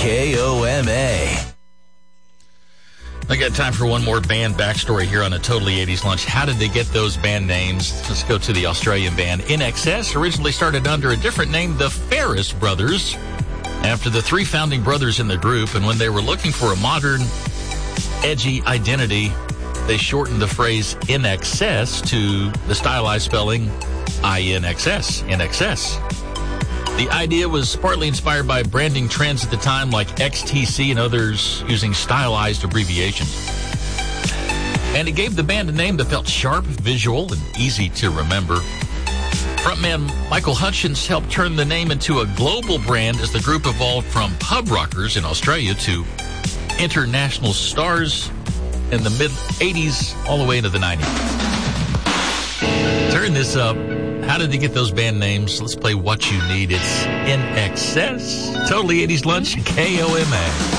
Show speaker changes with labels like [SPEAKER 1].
[SPEAKER 1] KOMA.
[SPEAKER 2] I got time for one more band backstory here on a Totally 80s Lunch. How did they get those band names? Let's go to the Australian band INXS. Originally started under a different name, the Ferris Brothers, after the three founding brothers in the group. And when they were looking for a modern, edgy identity, they shortened the phrase INXS to the stylized spelling INXS, INXS. The idea was partly inspired by branding trends at the time like XTC and others using stylized abbreviations. And it gave the band a name that felt sharp, visual, and easy to remember. Frontman Michael Hutchence helped turn the name into a global brand as the group evolved from pub rockers in Australia to international stars in the mid-'80s all the way into the '90s. Turn this up. How did they get those band names? Let's play What You Need. It's INXS. Totally 80s Lunch, KOMA.